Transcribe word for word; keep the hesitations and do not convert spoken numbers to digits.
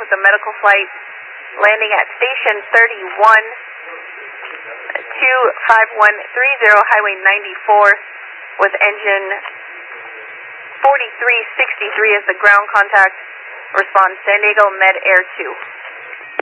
with a medical flight, landing at Station thirty-one, two five one three zero, Highway ninety-four, with engine forty-three sixty-three as the ground contact. Respond San Diego Med Air two.